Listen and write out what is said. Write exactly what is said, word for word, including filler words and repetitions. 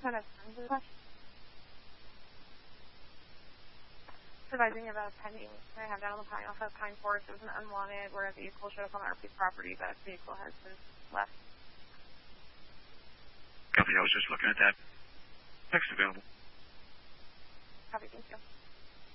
ten of ten request. Advising of a pending, I have down on the Pine off of Pine Forest. It was an unwanted where a vehicle showed up on our property. That vehicle has been left. Copy, I was just looking at that. Text available. Copy, thank you.